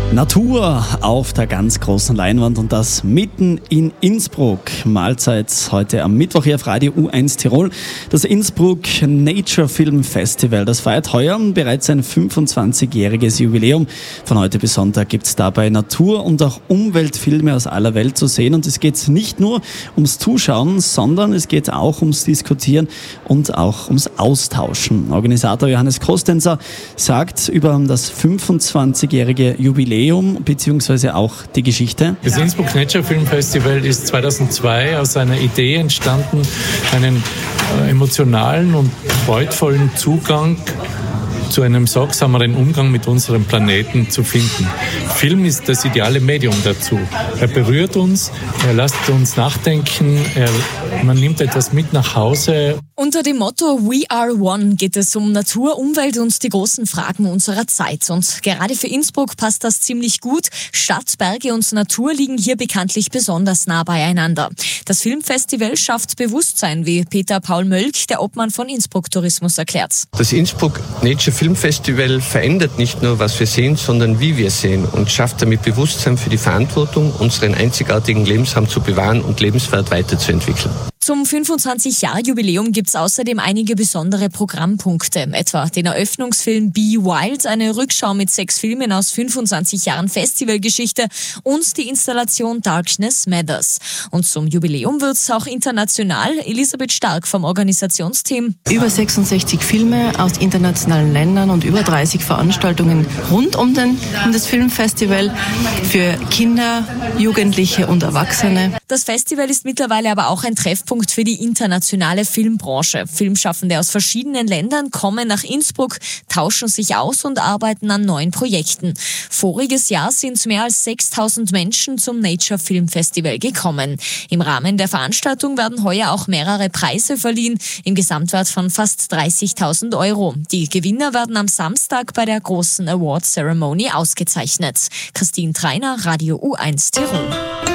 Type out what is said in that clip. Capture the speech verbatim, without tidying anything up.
Natur auf der ganz großen Leinwand und das mitten in Innsbruck. Mahlzeit heute am Mittwoch hier auf Radio U eins Tirol. Das Innsbruck Nature Film Festival, das feiert heuer bereits sein fünfundzwanzigjähriges Jubiläum. Von heute bis Sonntag gibt es dabei Natur- und auch Umweltfilme aus aller Welt zu sehen. Und es geht nicht nur ums Zuschauen, sondern es geht auch ums Diskutieren und auch ums Austauschen. Organisator Johannes Kostenzer sagt über das fünfundzwanzigjährige Jubiläum beziehungsweise auch die Geschichte. Das Innsbruck Nature Film Festival ist zweitausendzwei aus einer Idee entstanden, einen äh, emotionalen und freudvollen Zugang zu einem sorgsameren Umgang mit unserem Planeten zu finden. Film ist das ideale Medium dazu. Er berührt uns, er lässt uns nachdenken, er, man nimmt etwas mit nach Hause. Unter dem Motto We Are One geht es um Natur, Umwelt und die großen Fragen unserer Zeit. Und gerade für Innsbruck passt das ziemlich gut. Stadt, Berge und Natur liegen hier bekanntlich besonders nah beieinander. Das Filmfestival schafft Bewusstsein, wie Peter Paul Mölk, der Obmann von Innsbruck Tourismus, erklärt. Das Innsbruck Nature Film Festival verändert nicht nur, was wir sehen, sondern wie wir sehen und schafft damit Bewusstsein für die Verantwortung, unseren einzigartigen Lebensraum zu bewahren und lebenswert weiterzuentwickeln. Zum fünfundzwanzig-Jahr-Jubiläum gibt es außerdem einige besondere Programmpunkte, etwa den Eröffnungsfilm Be Wild, eine Rückschau mit sechs Filmen aus fünfundzwanzig Jahren Festivalgeschichte und die Installation Darkness Matters. Und zum Jubiläum wird es auch international. Elisabeth Stark vom Organisationsteam. Über sechsundsechzig Filme aus internationalen Ländern und über dreißig Veranstaltungen rund um, den, um das Filmfestival für Kinder, Jugendliche und Erwachsene. Das Festival ist mittlerweile aber auch ein Treffpunkt für die internationale Filmbranche. Filmschaffende aus verschiedenen Ländern kommen nach Innsbruck, tauschen sich aus und arbeiten an neuen Projekten. Voriges Jahr sind mehr als sechstausend Menschen zum Nature Film Festival gekommen. Im Rahmen der Veranstaltung werden heuer auch mehrere Preise verliehen, im Gesamtwert von fast dreißigtausend Euro. Die Gewinner werden am Samstag bei der großen Award Ceremony ausgezeichnet. Christine Treiner, Radio U eins Tirol.